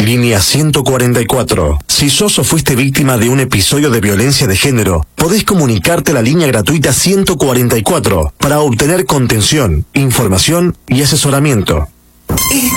Línea 144. Si sos o fuiste víctima de un episodio de violencia de género, podés comunicarte a la línea gratuita 144 para obtener contención, información y asesoramiento.